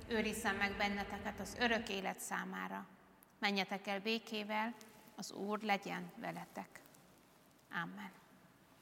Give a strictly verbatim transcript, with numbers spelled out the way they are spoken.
őrizzen meg benneteket az örök élet számára. Menjetek el békével, az Úr legyen veletek. Amen.